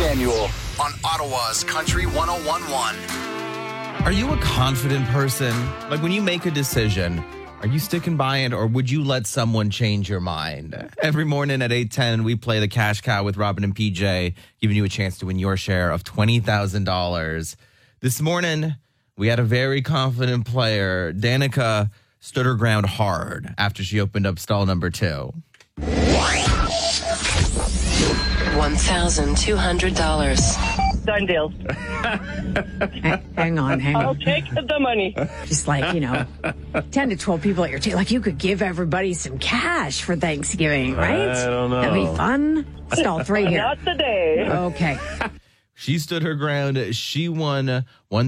Manuel on Ottawa's Country 101.1. Are you a confident person? Like when you make a decision, are you sticking by it or would you let someone change your mind? Every morning at 8:10, we play the Cash Cow with Robin and PJ, giving you a chance to win your share of $20,000. This morning, we had a very confident player. Danica stood her ground hard after she opened up stall number 2. $1,200. Done deal. Hang on. I'll take the money. Just like, 10 to 12 people at your table. Like you could give everybody some cash for Thanksgiving, right? I don't know. That'd be fun. Stall 3 here. Not today. Okay. She stood her ground. She won